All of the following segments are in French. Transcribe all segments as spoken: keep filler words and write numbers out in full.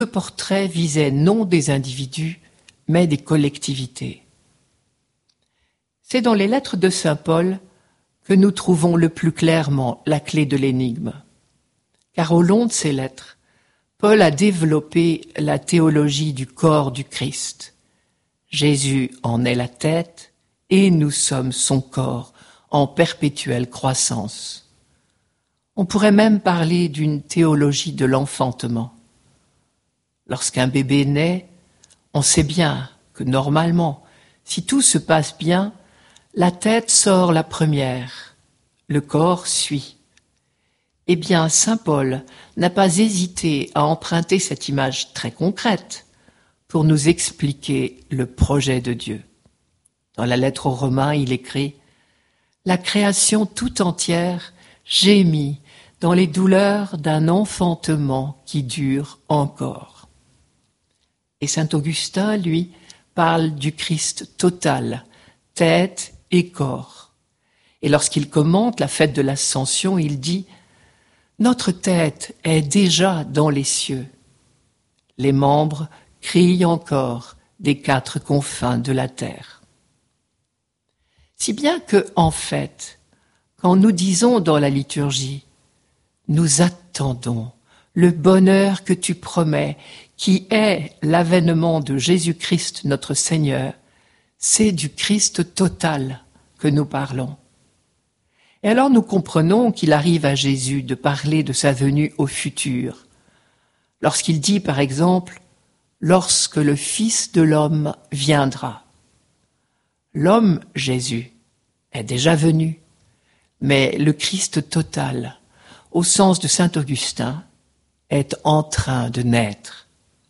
Ce portrait visait non des individus, mais des collectivités. C'est dans les lettres de saint Paul que nous trouvons le plus clairement la clé de l'énigme. Car au long de ces lettres, Paul a développé la théologie du corps du Christ. Jésus en est la tête et nous sommes son corps en perpétuelle croissance. On pourrait même parler d'une théologie de l'enfantement. Lorsqu'un bébé naît, on sait bien que normalement, si tout se passe bien, la tête sort la première, le corps suit. Eh bien, saint Paul n'a pas hésité à emprunter cette image très concrète pour nous expliquer le projet de Dieu. Dans la lettre aux Romains, il écrit « La création tout entière gémit dans les douleurs d'un enfantement qui dure encore. » Et saint Augustin, lui, parle du Christ total, tête et corps. Et lorsqu'il commente la fête de l'Ascension, il dit « Notre tête est déjà dans les cieux. Les membres crient encore des quatre confins de la terre. » Si bien que, en fait, quand nous disons dans la liturgie « Nous attendons le bonheur que tu promets, qui est l'avènement de Jésus-Christ notre Seigneur, c'est du Christ total que nous parlons. » Et alors nous comprenons qu'il arrive à Jésus de parler de sa venue au futur. Lorsqu'il dit, par exemple, « Lorsque le Fils de l'homme viendra ». L'homme, Jésus, est déjà venu, mais le Christ total, au sens de saint Augustin, est en train de naître.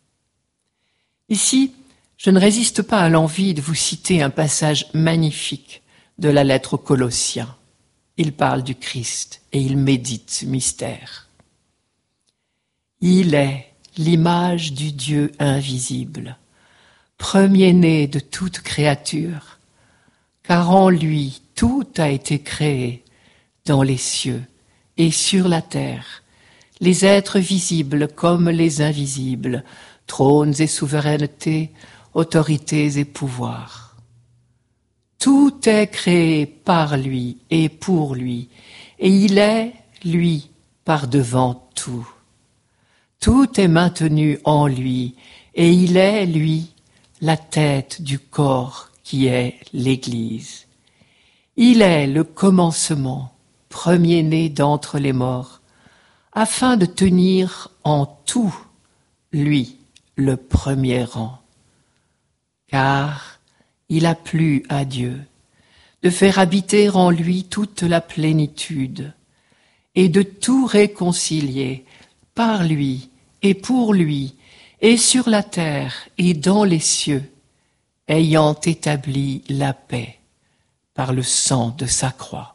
Ici, je ne résiste pas à l'envie de vous citer un passage magnifique de la lettre aux Colossiens. Il parle du Christ et il médite ce mystère. Il est l'image du Dieu invisible, premier-né de toute créature, car en lui tout a été créé dans les cieux et sur la terre, les êtres visibles comme les invisibles, trônes et souverainetés, autorités et pouvoirs. Tout est créé par lui et pour lui, et il est, lui, par devant tout. Tout est maintenu en lui, et il est, lui, la tête du corps qui est l'Église. Il est le commencement, premier-né d'entre les morts, afin de tenir en tout, lui, le premier rang. Car il a plu à Dieu de faire habiter en lui toute la plénitude et de tout réconcilier par lui et pour lui et sur la terre et dans les cieux, ayant établi la paix par le sang de sa croix.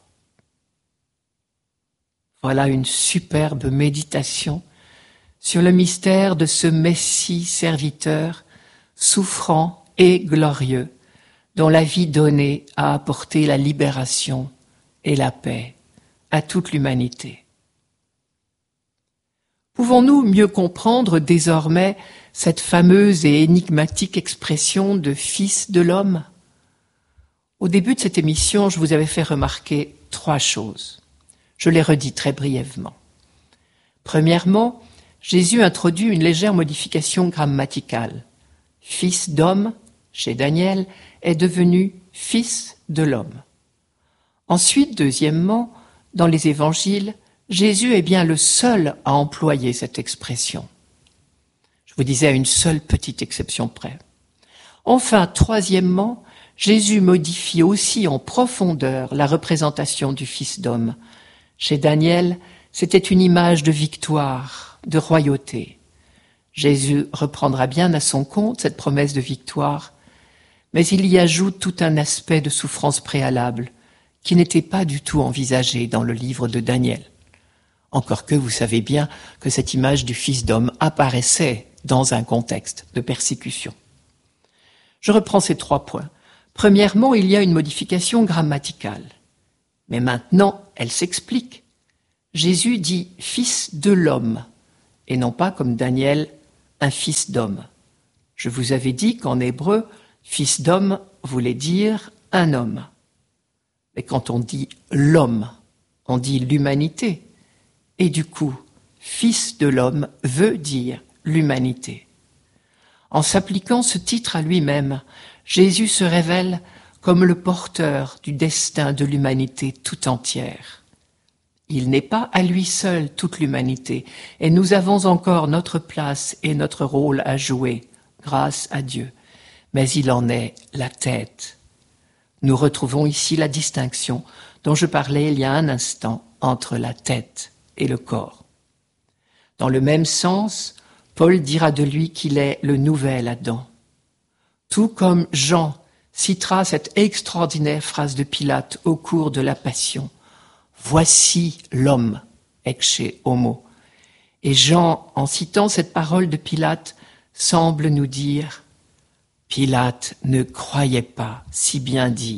Voilà une superbe méditation sur le mystère de ce Messie serviteur, souffrant et glorieux, dont la vie donnée a apporté la libération et la paix à toute l'humanité. Pouvons-nous mieux comprendre désormais cette fameuse et énigmatique expression de « Fils de l'homme » ? Au début de cette émission, je vous avais fait remarquer trois choses. Je les redis très brièvement. Premièrement, Jésus introduit une légère modification grammaticale. « Fils d'homme » chez Daniel est devenu « Fils de l'homme ». Ensuite, deuxièmement, dans les évangiles, Jésus est bien le seul à employer cette expression. Je vous disais à une seule petite exception près. Enfin, troisièmement, Jésus modifie aussi en profondeur la représentation du Fils d'homme. Chez Daniel, c'était une image de victoire, de royauté. Jésus reprendra bien à son compte cette promesse de victoire, mais il y ajoute tout un aspect de souffrance préalable qui n'était pas du tout envisagé dans le livre de Daniel. Encore que vous savez bien que cette image du Fils d'homme apparaissait dans un contexte de persécution. Je reprends ces trois points. Premièrement, il y a une modification grammaticale. Mais maintenant, elle s'explique. Jésus dit « Fils de l'homme » et non pas comme Daniel un fils d'homme. Je vous avais dit qu'en hébreu, fils d'homme voulait dire un homme. Mais quand on dit l'homme, on dit l'humanité. Et du coup, fils de l'homme veut dire l'humanité. En s'appliquant ce titre à lui-même, Jésus se révèle comme le porteur du destin de l'humanité tout entière. Il n'est pas à lui seul toute l'humanité, et nous avons encore notre place et notre rôle à jouer, grâce à Dieu. Mais il en est la tête. Nous retrouvons ici la distinction dont je parlais il y a un instant entre la tête et le corps. Dans le même sens, Paul dira de lui qu'il est le nouvel Adam. Tout comme Jean citera cette extraordinaire phrase de Pilate au cours de la Passion. « Voici l'homme, ecce homo ». Et Jean, en citant cette parole de Pilate, semble nous dire « Pilate ne croyait pas si bien dire ».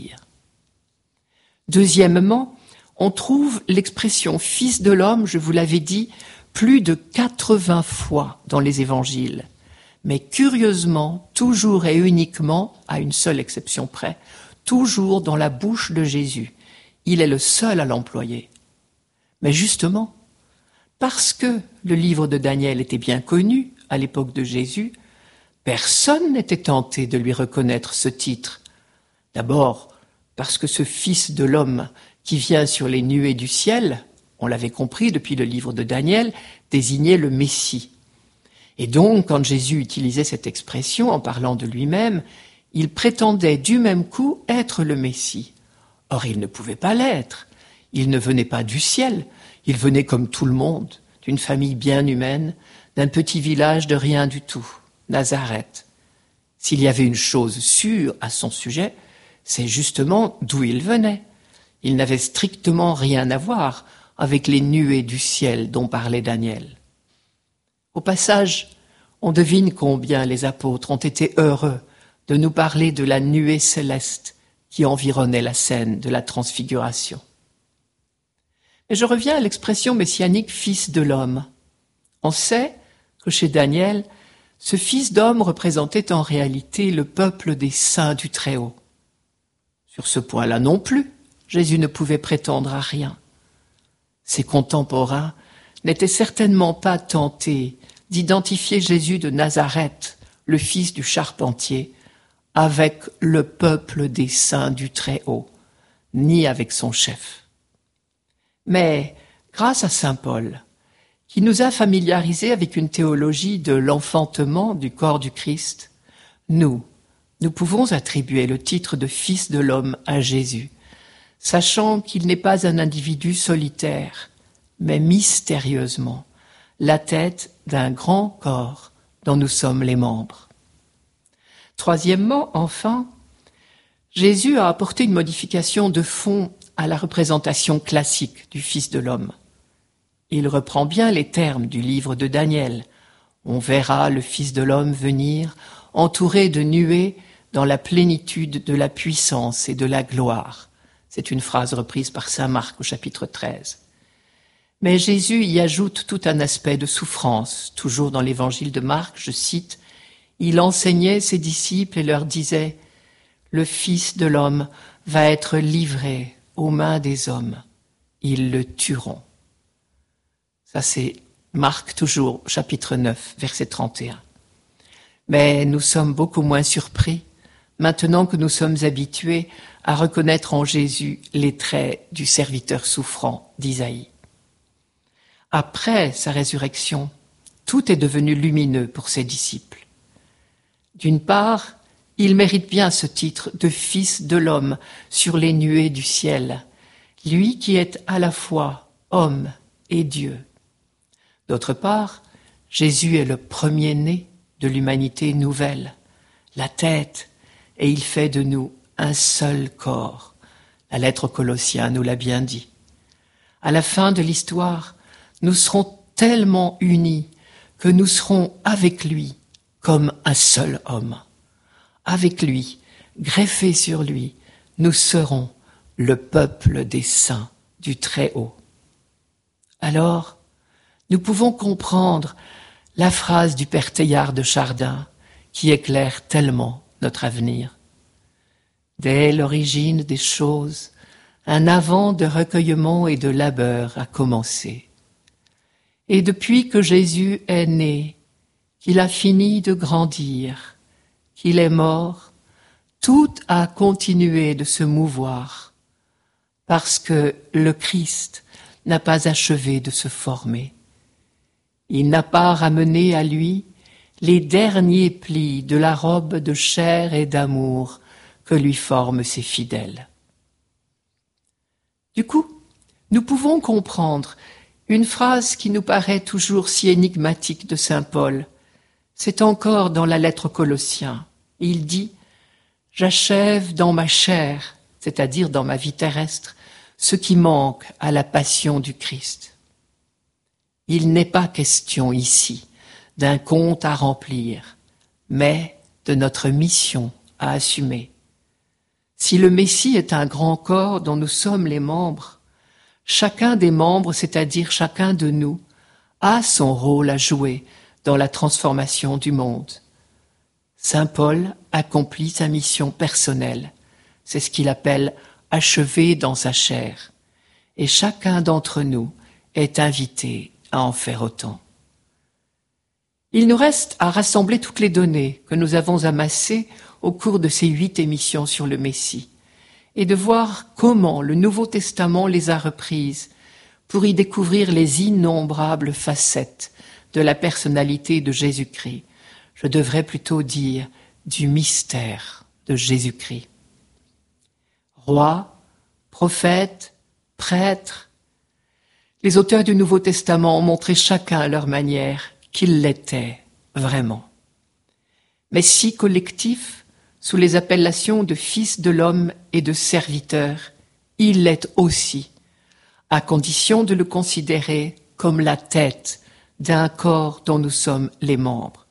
Deuxièmement, on trouve l'expression « fils de l'homme », je vous l'avais dit, plus de quatre-vingts fois dans les évangiles. Mais curieusement, toujours et uniquement, à une seule exception près, toujours dans la bouche de Jésus. Il est le seul à l'employer. Mais justement, parce que le livre de Daniel était bien connu à l'époque de Jésus, personne n'était tenté de lui reconnaître ce titre. D'abord, parce que ce Fils de l'homme qui vient sur les nuées du ciel, on l'avait compris depuis le livre de Daniel, désignait le Messie. Et donc, quand Jésus utilisait cette expression en parlant de lui-même, il prétendait du même coup être le Messie. Or, il ne pouvait pas l'être. Il ne venait pas du ciel. Il venait comme tout le monde, d'une famille bien humaine, d'un petit village de rien du tout, Nazareth. S'il y avait une chose sûre à son sujet, c'est justement d'où il venait. Il n'avait strictement rien à voir avec les nuées du ciel dont parlait Daniel. Au passage, on devine combien les apôtres ont été heureux de nous parler de la nuée céleste qui environnait la scène de la transfiguration. Et je reviens à l'expression messianique « fils de l'homme ». On sait que chez Daniel, ce fils d'homme représentait en réalité le peuple des saints du Très-Haut. Sur ce point-là non plus, Jésus ne pouvait prétendre à rien. Ses contemporains n'étaient certainement pas tentés d'identifier Jésus de Nazareth, le fils du charpentier, avec le peuple des saints du Très-Haut, ni avec son chef. Mais grâce à saint Paul, qui nous a familiarisés avec une théologie de l'enfantement du corps du Christ, nous, nous pouvons attribuer le titre de Fils de l'homme à Jésus, sachant qu'il n'est pas un individu solitaire, mais mystérieusement la tête d'un grand corps dont nous sommes les membres. Troisièmement, enfin, Jésus a apporté une modification de fond à la représentation classique du Fils de l'homme. Il reprend bien les termes du livre de Daniel. On verra le Fils de l'homme venir, entouré de nuées dans la plénitude de la puissance et de la gloire. C'est une phrase reprise par saint Marc au chapitre treize. Mais Jésus y ajoute tout un aspect de souffrance. Toujours dans l'évangile de Marc, je cite, « Il enseignait ses disciples et leur disait « Le Fils de l'homme va être livré aux mains des hommes. Ils le tueront. » Ça c'est Marc toujours, chapitre neuf, verset trente et un. Mais nous sommes beaucoup moins surpris maintenant que nous sommes habitués à reconnaître en Jésus les traits du serviteur souffrant d'Isaïe. Après sa résurrection, tout est devenu lumineux pour ses disciples. D'une part, il mérite bien ce titre de Fils de l'homme sur les nuées du ciel, lui qui est à la fois homme et Dieu. D'autre part, Jésus est le premier-né de l'humanité nouvelle, la tête, et il fait de nous un seul corps. La lettre aux Colossiens nous l'a bien dit. À la fin de l'histoire, nous serons tellement unis que nous serons avec lui comme un seul homme. Avec lui, greffés sur lui, nous serons le peuple des saints du Très-Haut. Alors, nous pouvons comprendre la phrase du père Teilhard de Chardin qui éclaire tellement notre avenir. Dès l'origine des choses, un avant de recueillement et de labeur a commencé. Et depuis que Jésus est né, qu'il a fini de grandir, qu'il est mort, tout a continué de se mouvoir, parce que le Christ n'a pas achevé de se former. Il n'a pas ramené à lui les derniers plis de la robe de chair et d'amour que lui forment ses fidèles. Du coup, nous pouvons comprendre une phrase qui nous paraît toujours si énigmatique de saint Paul. C'est encore dans la lettre aux Colossiens. Il dit « J'achève dans ma chair, c'est-à-dire dans ma vie terrestre, ce qui manque à la passion du Christ. » Il n'est pas question ici d'un compte à remplir, mais de notre mission à assumer. Si le Messie est un grand corps dont nous sommes les membres, chacun des membres, c'est-à-dire chacun de nous, a son rôle à jouer dans la transformation du monde. Saint Paul accomplit sa mission personnelle, c'est ce qu'il appelle « achever dans sa chair », et chacun d'entre nous est invité à en faire autant. Il nous reste à rassembler toutes les données que nous avons amassées au cours de ces huit émissions sur le Messie et de voir comment le Nouveau Testament les a reprises pour y découvrir les innombrables facettes de la personnalité de Jésus-Christ. Je devrais plutôt dire du mystère de Jésus-Christ. Roi, prophète, prêtre, les auteurs du Nouveau Testament ont montré chacun à leur manière qu'il l'était vraiment. Messie collectif, sous les appellations de fils de l'homme et de serviteur, il l'est aussi, à condition de le considérer comme la tête d'un corps dont nous sommes les membres.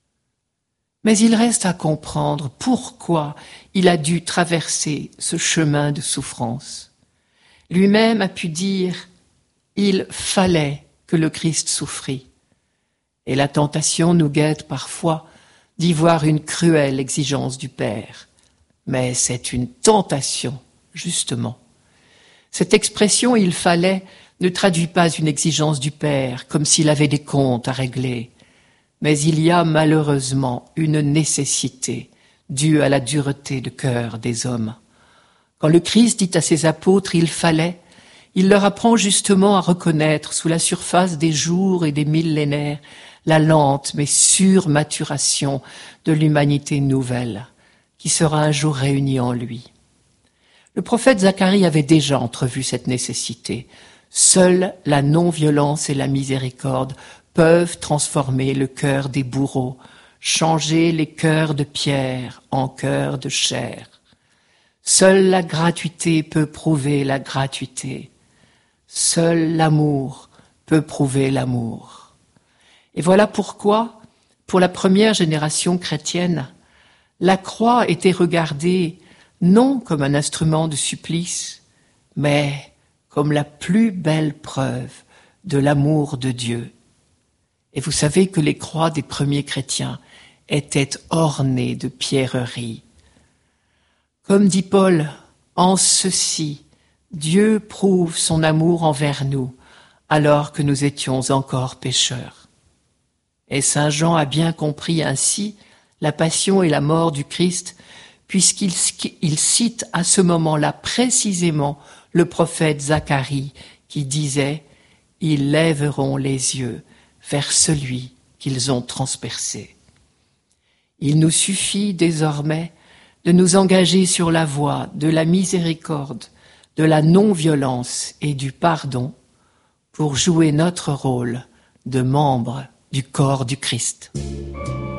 Mais il reste à comprendre pourquoi il a dû traverser ce chemin de souffrance. Lui-même a pu dire « Il fallait que le Christ souffrit ». Et la tentation nous guette parfois d'y voir une cruelle exigence du Père. Mais c'est une tentation, justement. Cette expression « il fallait » ne traduit pas une exigence du Père, comme s'il avait des comptes à régler. Mais il y a malheureusement une nécessité due à la dureté de cœur des hommes. Quand le Christ dit à ses apôtres « il fallait », il leur apprend justement à reconnaître sous la surface des jours et des millénaires la lente mais sûre maturation de l'humanité nouvelle qui sera un jour réunie en lui. Le prophète Zacharie avait déjà entrevu cette nécessité. Seule la non-violence et la miséricorde peuvent transformer le cœur des bourreaux, changer les cœurs de pierre en cœurs de chair. Seule la gratuité peut prouver la gratuité. Seul l'amour peut prouver l'amour. Et voilà pourquoi, pour la première génération chrétienne, la croix était regardée non comme un instrument de supplice, mais comme la plus belle preuve de l'amour de Dieu. Et vous savez que les croix des premiers chrétiens étaient ornées de pierreries. Comme dit Paul, en ceci, Dieu prouve son amour envers nous, alors que nous étions encore pécheurs. Et saint Jean a bien compris ainsi la passion et la mort du Christ, puisqu'il il cite à ce moment-là précisément le prophète Zacharie qui disait « Ils lèveront les yeux vers celui qu'ils ont transpercé ». Il nous suffit désormais de nous engager sur la voie de la miséricorde, de la non-violence et du pardon pour jouer notre rôle de membre du corps du Christ.